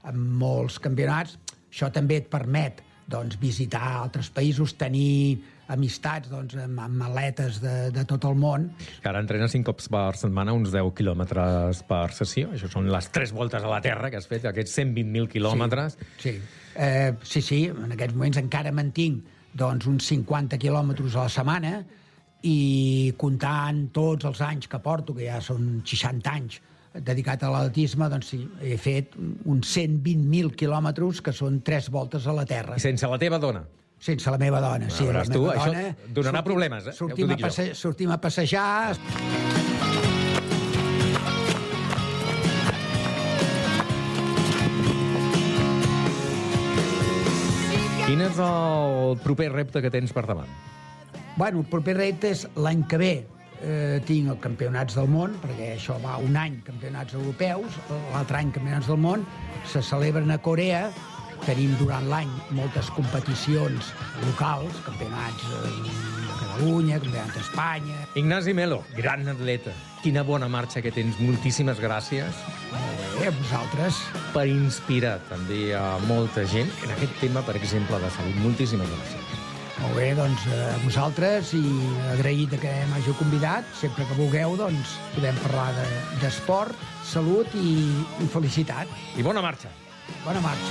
en molts campionats. Això també et permet visitar altres països, tenir amistats amb atletes de tot el món. Que ara entrenes 5 cops per setmana, uns 10 quilòmetres per sessió. Això són les 3 voltes a la Terra que has fet, aquests 120.000 quilòmetres. Sí, en aquests moments encara mantinc uns 50 quilòmetres a la setmana i comptant tots els anys que porto, que ja són 60 anys dedicat a l'atletisme, he fet uns 120.000 quilòmetres, que són 3 voltes a la Terra. I sense la teva dona? Sense la meva dona, sí. Veuràs tu, això donarà problemes, Sortim a passejar... Quin és el proper repte que tens per davant? Bueno, el proper repte és l'any que ve. Tinc els campionats del món, perquè això va un any campionats europeus, l'altre any campionats del món, se celebren a Corea, tenim durant l'any moltes competicions locals, campionats de Catalunya, campionats d'Espanya... Ignasi Melo, gran atleta, quina bona marxa que tens, moltíssimes gràcies. Molt bé, a vosaltres. Per inspirar també a molta gent en aquest tema, per exemple, de salut. Moltíssimes gràcies. Molt bé, a vosaltres, i agraït que m'hàgiu convidat. Sempre que vulgueu, podem parlar d'esport, salut i felicitat. I bona marxa. Bona marxa.